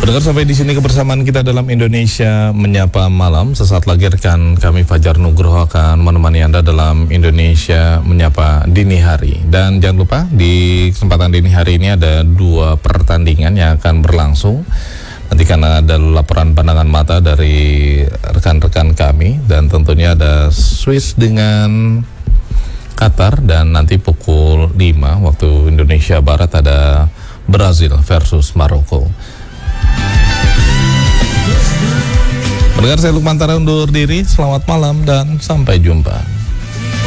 Pendengar, sampai di sini kebersamaan kita dalam Indonesia Menyapa Malam. Sesaat lagi rekan kami Fajar Nugroho akan menemani Anda dalam Indonesia Menyapa Dini Hari. Dan jangan lupa di kesempatan dini hari ini ada 2 pertandingan yang akan berlangsung. Nanti karena ada laporan pandangan mata dari rekan-rekan kami, dan tentunya ada Swiss dengan Qatar, dan nanti pukul 5 waktu Indonesia Barat ada Brazil versus Maroko. Pendengar, saya Lukman Tara undur diri. Selamat malam dan sampai jumpa.